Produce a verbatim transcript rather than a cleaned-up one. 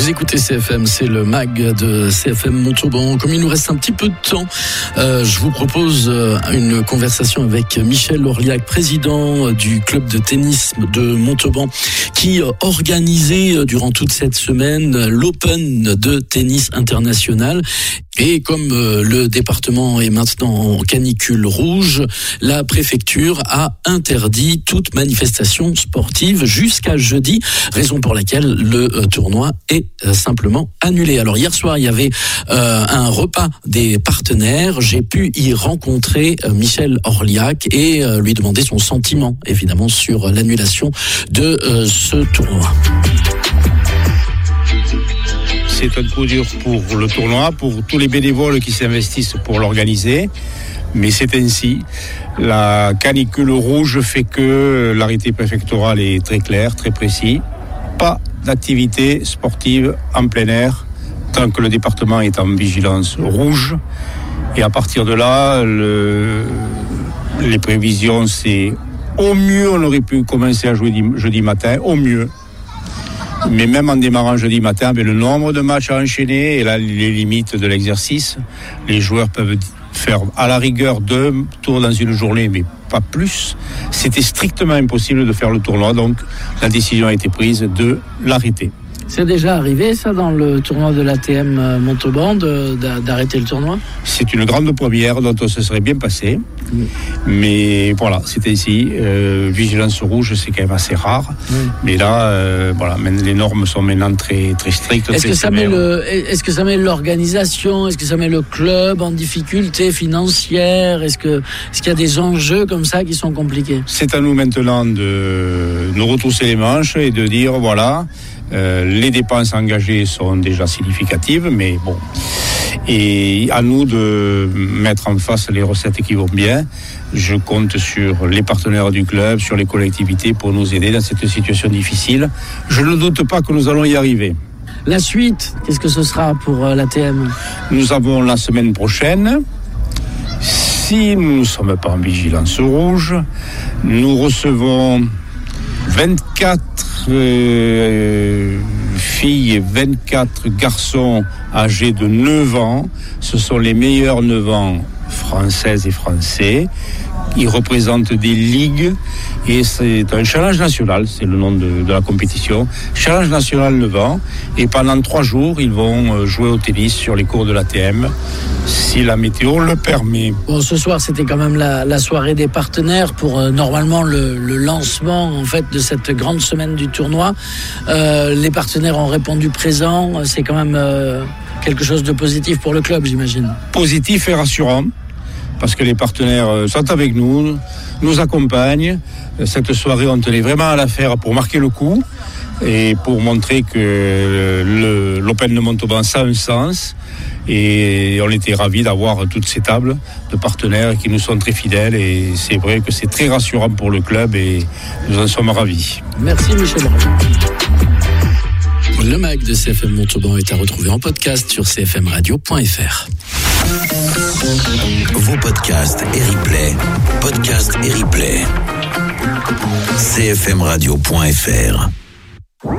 Vous écoutez C F M, c'est le mag de C F M Montauban. Comme il nous reste un petit peu de temps, euh, je vous propose euh, une conversation avec Michel Orliac, président du club de tennis de Montauban, qui euh, organisait euh, durant toute cette semaine l'Open de tennis international. Et comme euh, le département est maintenant en canicule rouge, la préfecture a interdit toute manifestation sportive jusqu'à jeudi, raison pour laquelle le euh, tournoi est euh, simplement annulé. Alors hier soir, il y avait euh, un repas des partenaires. J'ai pu y rencontrer euh, Michel Orliac et euh, lui demander son sentiment, évidemment, sur l'annulation de euh, ce tournoi. C'est un coup dur pour le tournoi, pour tous les bénévoles qui s'investissent pour l'organiser. Mais c'est ainsi. La canicule rouge fait que l'arrêté préfectoral est très clair, très précis. Pas d'activité sportive en plein air tant que le département est en vigilance rouge. Et à partir de là, le, les prévisions, c'est au mieux, on aurait pu commencer à jouer jeudi matin, au mieux. Mais même en démarrant jeudi matin, avec le nombre de matchs à enchaîner et là, les limites de l'exercice, les joueurs peuvent faire à la rigueur deux tours dans une journée, mais pas plus. C'était strictement impossible de faire le tournoi, donc la décision a été prise de l'arrêter. C'est déjà arrivé, ça, dans le tournoi de l'A T M Montauban, de, d'arrêter le tournoi ? C'est une grande première dont on se serait bien passé. Mmh. Mais voilà, c'était ici. Euh, vigilance rouge, c'est quand même assez rare. Mmh. Mais là, euh, voilà, les normes sont maintenant très, très strictes. Est-ce très que, ça sévères. met le, est-ce que ça met l'organisation, est-ce que ça met le club en difficulté financière ? Est-ce, que, est-ce qu'il y a des enjeux comme ça qui sont compliqués ? C'est à nous maintenant de nous retrousser les manches et de dire, voilà... Euh, les dépenses engagées sont déjà significatives, mais bon. Et à nous de mettre en face les recettes qui vont bien. Je compte sur les partenaires du club, sur les collectivités pour nous aider dans cette situation difficile. Je ne doute pas que nous allons y arriver. La suite, qu'est-ce que ce sera pour euh, l'A T M ? Nous avons la semaine prochaine. Si nous ne sommes pas en vigilance rouge, nous recevons vingt-quatre euh, filles et vingt-quatre garçons âgés de neuf ans. Ce sont les meilleurs neuf ans françaises et français. Ils représentent des ligues et c'est un challenge national, c'est le nom de, de la compétition. Challenge national neuf ans. Et pendant trois jours, ils vont jouer au tennis sur les cours de l'A T M, si la météo le permet. Bon, ce soir, c'était quand même la, la soirée des partenaires pour euh, normalement le, le lancement en fait de cette grande semaine du tournoi. Euh, les partenaires ont répondu présent. C'est quand même euh, quelque chose de positif pour le club, j'imagine. Positif et rassurant. Parce que les partenaires sont avec nous, nous accompagnent. Cette soirée, on tenait vraiment à la faire pour marquer le coup et pour montrer que le, l'Open de Montauban, ça a un sens. Et on était ravis d'avoir toutes ces tables de partenaires qui nous sont très fidèles. Et c'est vrai que c'est très rassurant pour le club et nous en sommes ravis. Merci Michel. Le mag de C F M Montauban est à retrouver en podcast sur c f m radio point f r. Vos podcasts et replays, podcasts et replays, c f m radio point f r.